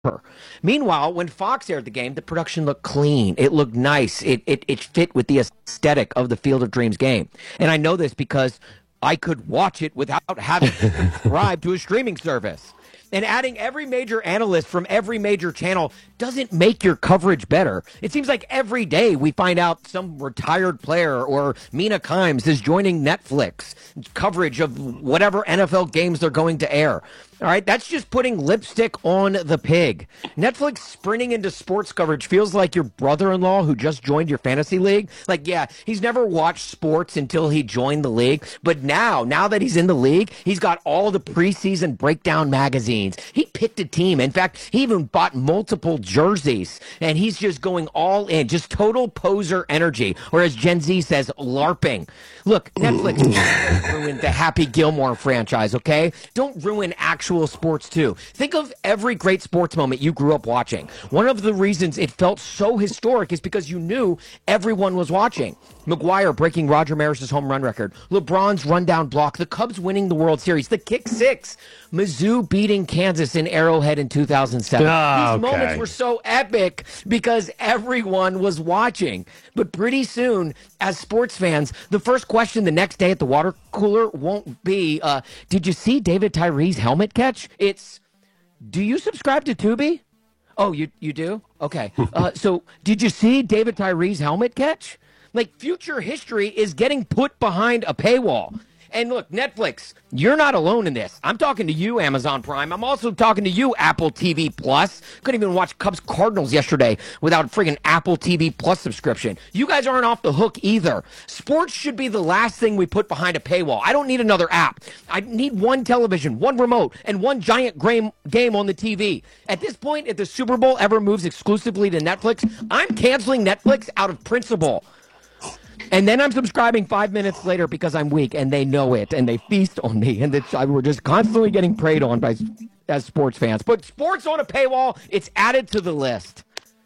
Meanwhile, when Fox aired the game, the production looked clean. It looked nice. It fit with the aesthetic of the Field of Dreams game. And I know this because I could watch it without having to subscribe to a streaming service. And adding every major analyst from every major channel doesn't make your coverage better. It seems like every day we find out some retired player or Mina Kimes is joining Netflix coverage of whatever NFL games they're going to air. All right, that's just putting lipstick on the pig. Netflix sprinting into sports coverage feels like your brother-in-law who just joined your fantasy league. Like, yeah, he's never watched sports until he joined the league. But now that he's in the league, he's got all the preseason breakdown magazines. He picked a team. In fact, he even bought multiple jerseys. And he's just going all in, just total poser energy. Or as Gen Z says, LARPing. Look, Netflix ruined the Happy Gilmore franchise, okay? Don't ruin actual sports too. Think of every great sports moment you grew up watching. One of the reasons it felt so historic is because you knew everyone was watching. McGuire breaking Roger Maris's home run record, LeBron's rundown block, the Cubs winning the World Series, the kick six, Mizzou beating Kansas in Arrowhead in 2007. These moments were so epic because everyone was watching. But pretty soon, as sports fans, the first question the next day at the water cooler won't be, did you see David Tyree's helmet catch? It's, do you subscribe to Tubi? Oh, you do? Okay. So did you see David Tyree's helmet catch? Like, future history is getting put behind a paywall. And look, Netflix, you're not alone in this. I'm talking to you, Amazon Prime. I'm also talking to you, Apple TV Plus. Couldn't even watch Cubs Cardinals yesterday without a friggin' Apple TV Plus subscription. You guys aren't off the hook either. Sports should be the last thing we put behind a paywall. I don't need another app. I need one television, one remote, and one giant game on the TV. At this point, if the Super Bowl ever moves exclusively to Netflix, I'm canceling Netflix out of principle. And then I'm subscribing 5 minutes later because I'm weak, and they know it, and they feast on me, and we're just constantly getting preyed on as sports fans. But sports on a paywall, it's added to the list.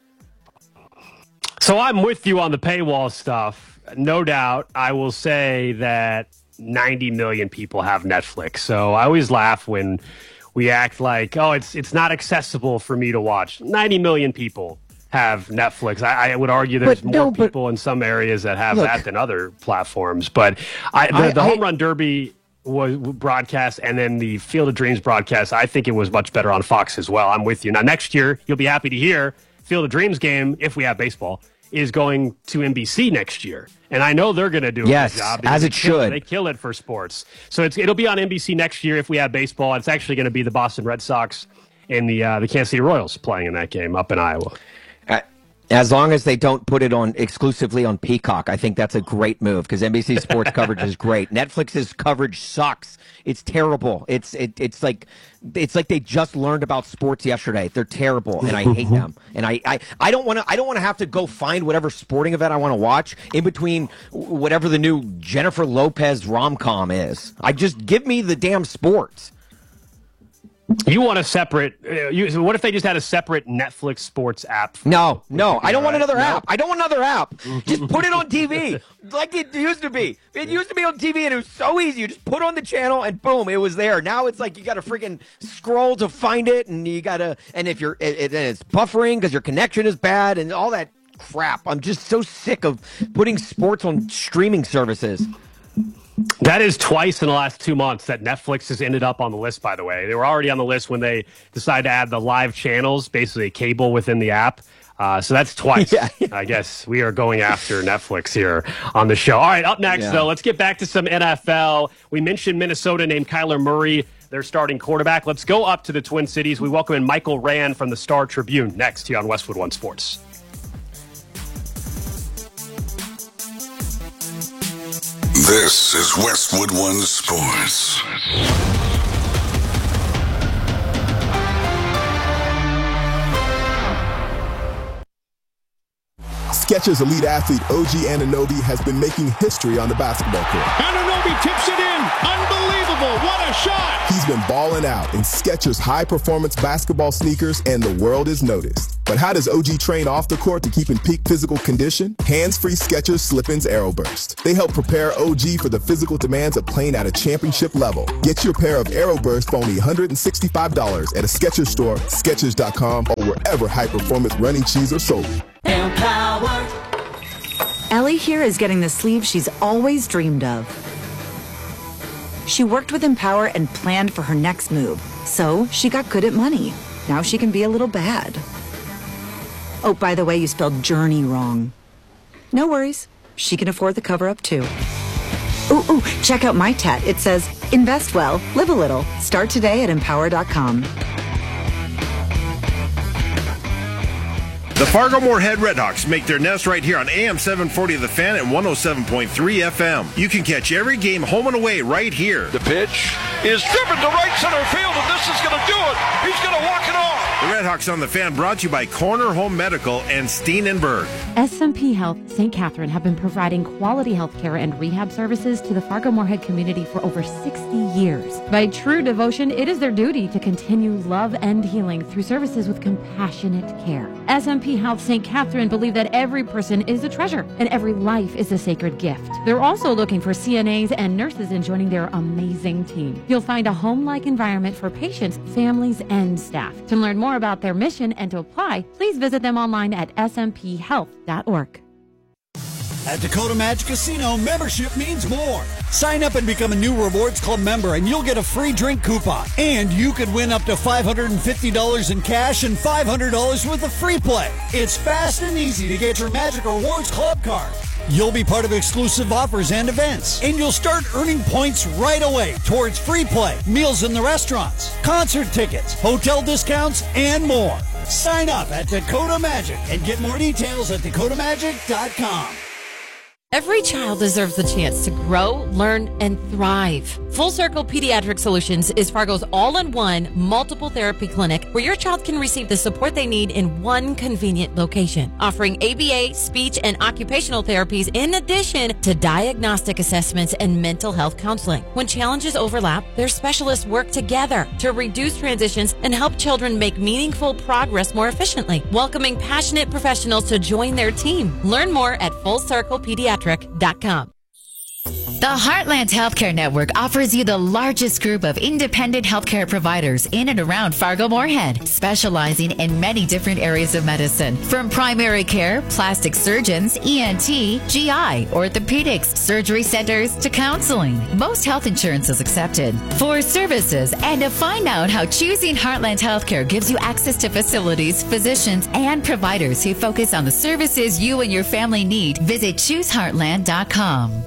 So I'm with you on the paywall stuff. No doubt, I will say that 90 million people have Netflix. So I always laugh when we act like, oh, it's not accessible for me to watch. 90 million people have Netflix. I would argue there's more people in some areas that have that than other platforms. But the Home Run Derby was broadcast, and then the Field of Dreams broadcast, I think it was much better on Fox as well. I'm with you. Now, next year, you'll be happy to hear Field of Dreams game, if we have baseball, is going to NBC next year. And I know they're going to do a good job. As it should. They kill it for sports. So it'll be on NBC next year if we have baseball. It's actually going to be the Boston Red Sox and the Kansas City Royals playing in that game up in Iowa. As long as they don't put it on exclusively on Peacock, I think that's a great move because NBC sports coverage is great. Netflix's coverage sucks. It's terrible. It's like they just learned about sports yesterday. They're terrible, and I hate them. And I don't want to have to go find whatever sporting event I want to watch in between whatever the new Jennifer Lopez rom-com is. Just give me the damn sports. You want a separate what if they just had a separate Netflix sports app? No, I don't want another app. I don't want another app. Just put it on TV like it used to be. It used to be on TV, and it was so easy. You just put on the channel, and boom, it was there. Now it's like you got to freaking scroll to find it, and you got to, and if it's buffering because your connection is bad, and all that crap. I'm just so sick of putting sports on streaming services. That is twice in the last 2 months that Netflix has ended up on the list, by the way. They were already on the list when they decided to add the live channels, basically cable within the app. So that's twice. Yeah. I guess we are going after Netflix here on the show. All right, up next, though, let's get back to some NFL. We mentioned Minnesota named Kyler Murray, their starting quarterback. Let's go up to the Twin Cities. We welcome in Michael Rand from the Star Tribune next here on Westwood One Sports. This is Westwood One Sports. Skechers elite athlete OG Anunoby has been making history on the basketball court. Anunoby tips it in. Unbelievable. What a shot. He's been balling out in Skechers high-performance basketball sneakers, and the world is noticed. But how does OG train off the court to keep in peak physical condition? Hands-free Skechers Slip-ins Aeroburst. They help prepare OG for the physical demands of playing at a championship level. Get your pair of Aeroburst for only $165 at a Skechers store, Skechers.com, or wherever high-performance running shoes are sold. Empower. Ellie here is getting the sleeve she's always dreamed of. She worked with Empower and planned for her next move. So she got good at money. Now she can be a little bad. Oh, by the way, you spelled journey wrong. No worries. She can afford the cover-up, too. Ooh, check out my tat. It says, invest well, live a little. Start today at Empower.com. The Fargo-Moorhead Redhawks make their nest right here on AM 740 The Fan and 107.3 FM. You can catch every game home and away right here. The pitch is driven to right center field, and this is going to do it. He's going to walk it off. The Redhawks on The Fan brought to you by Corner Home Medical and Steenenberg. SMP Health St. Catherine have been providing quality health care and rehab services to the Fargo-Moorhead community for over 60 years. By true devotion, it is their duty to continue love and healing through services with compassionate care. SMP Health St. Catherine believe that every person is a treasure and every life is a sacred gift. They're also looking for CNAs and nurses in joining their amazing team. You'll find a home-like environment for patients, families, and staff. To learn more about their mission and to apply, please visit them online at smphealth.org. At Dakota Magic Casino, membership means more. Sign up and become a new Rewards Club member and you'll get a free drink coupon. And you could win up to $550 in cash and $500 worth of free play. It's fast and easy to get your Magic Rewards Club card. You'll be part of exclusive offers and events. And you'll start earning points right away towards free play, meals in the restaurants, concert tickets, hotel discounts, and more. Sign up at Dakota Magic and get more details at dakotamagic.com. Every child deserves the chance to grow, learn, and thrive. Full Circle Pediatric Solutions is Fargo's all-in-one multiple therapy clinic where your child can receive the support they need in one convenient location, offering ABA, speech, and occupational therapies in addition to diagnostic assessments and mental health counseling. When challenges overlap, their specialists work together to reduce transitions and help children make meaningful progress more efficiently, welcoming passionate professionals to join their team. Learn more at FullCirclePediatric.com. The Heartland Healthcare Network offers you the largest group of independent healthcare providers in and around Fargo-Moorhead, specializing in many different areas of medicine, from primary care, plastic surgeons, ENT, GI, orthopedics, surgery centers, to counseling. Most health insurance is accepted. For services and to find out how choosing Heartland Healthcare gives you access to facilities, physicians, and providers who focus on the services you and your family need, visit ChooseHeartland.com.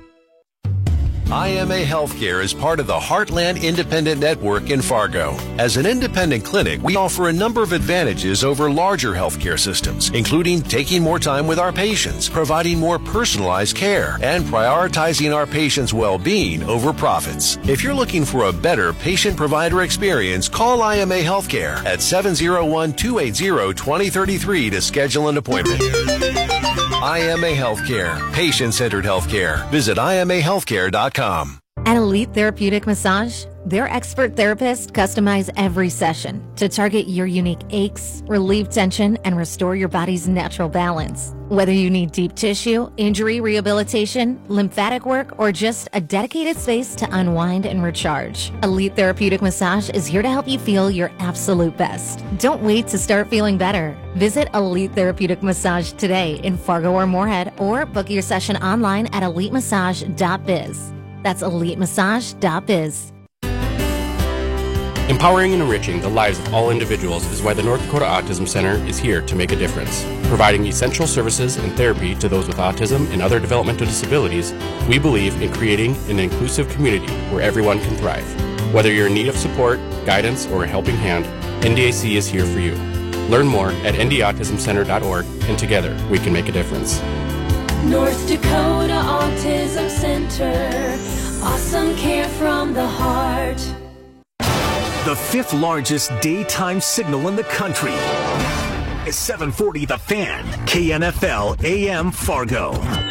IMA Healthcare is part of the Heartland Independent Network in Fargo. As an independent clinic, we offer a number of advantages over larger healthcare systems, including taking more time with our patients, providing more personalized care, and prioritizing our patients' well-being over profits. If you're looking for a better patient-provider experience, call IMA Healthcare at 701-280-2033 to schedule an appointment. IMA Healthcare, patient-centered healthcare. Visit IMAHealthcare.com. At Elite Therapeutic Massage, their expert therapists customize every session to target your unique aches, relieve tension, and restore your body's natural balance. Whether you need deep tissue, injury rehabilitation, lymphatic work, or just a dedicated space to unwind and recharge, Elite Therapeutic Massage is here to help you feel your absolute best. Don't wait to start feeling better. Visit Elite Therapeutic Massage today in Fargo or Moorhead, or book your session online at elitemassage.biz. That's elitemassage.biz. Empowering and enriching the lives of all individuals is why the North Dakota Autism Center is here to make a difference. Providing essential services and therapy to those with autism and other developmental disabilities, we believe in creating an inclusive community where everyone can thrive. Whether you're in need of support, guidance, or a helping hand, NDAC is here for you. Learn more at ndautismcenter.org, and together we can make a difference. North Dakota Autism Center. Awesome care from the heart. The fifth largest daytime signal in the country is 740 The Fan, KNFL AM Fargo.